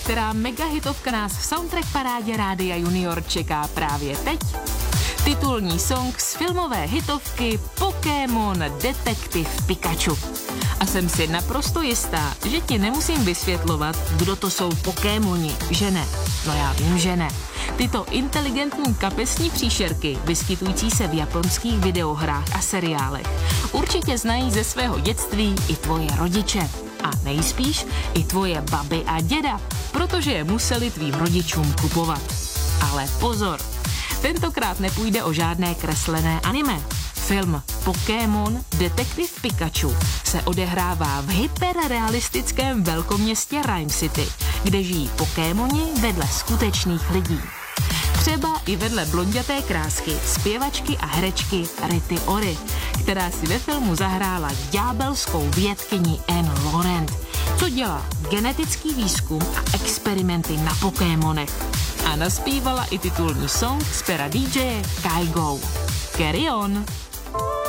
která megahitovka nás v soundtrack parádě Rádia Junior čeká právě teď? Titulní song z filmové hitovky Pokémon Detektiv Pikachu. A jsem si naprosto jistá, že ti nemusím vysvětlovat, kdo to jsou Pokémoni, že ne? No já vím, že ne. Tyto inteligentní kapesní příšerky, vyskytující se v japonských videohrách a seriálech, určitě znají ze svého dětství i tvoje rodiče. A nejspíš i tvoje baby a děda, protože je museli tvým rodičům kupovat. Ale pozor, tentokrát nepůjde o žádné kreslené anime. Film Pokémon Detektiv Pikachu se odehrává v hyperrealistickém velkoměstě Rhyme City, kde žijí Pokémoni vedle skutečných lidí. Třeba i vedle blonďaté krásky, zpěvačky a herečky Rity Ori, která si ve filmu zahrála ďábelskou vědkyni Anne Laurent, co dělá genetický výzkum a experimenty na Pokémonech. A naspívala i titulní song z pera DJ Kygo. Carry on!